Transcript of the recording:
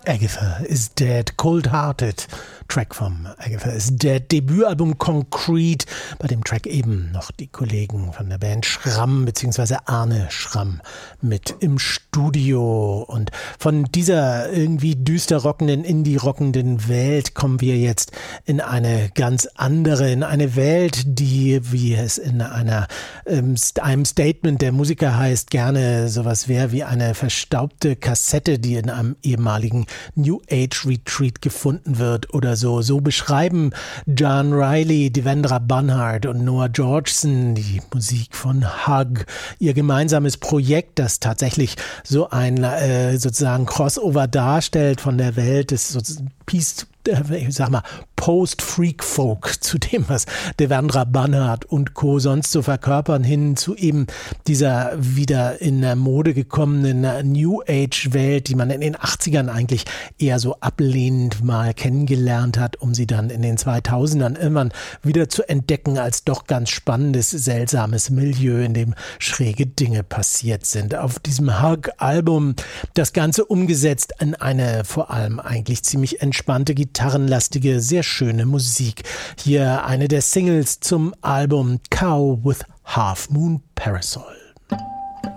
Agatha is Dead, Cold Hearted, Track vom Agatha is Dead Debütalbum Concrete, bei dem Track eben noch die Kollegen von der Band Schramm bzw. Arne Schramm mit im Studio. Und von dieser irgendwie düster rockenden, indie-rockenden Welt kommen wir jetzt in eine ganz andere, in eine Welt, die, wie es in einem Statement der Musiker heißt, gerne sowas wäre wie eine verstaubte Kassette, die in einem ehemaligen New Age Retreat gefunden wird oder so. So beschreiben John Riley, Devendra Banhart und Noah Georgeson die Musik von Hug, ihr gemeinsames Projekt, das tatsächlich so ein sozusagen Crossover darstellt von der Welt des Post-Freak-Folk zu dem, was Devendra Banhart und Co. sonst so verkörpern, hin zu eben dieser wieder in der Mode gekommenen New Age-Welt, die man in den 80ern eigentlich eher so ablehnend mal kennengelernt hat, um sie dann in den 2000ern irgendwann wieder zu entdecken als doch ganz spannendes, seltsames Milieu, in dem schräge Dinge passiert sind. Auf diesem Hug-Album das Ganze umgesetzt in eine vor allem eigentlich ziemlich entspannte, gitarrenlastige, sehr schöne Musik. Hier eine der Singles zum Album Cow with Half Moon Parasol.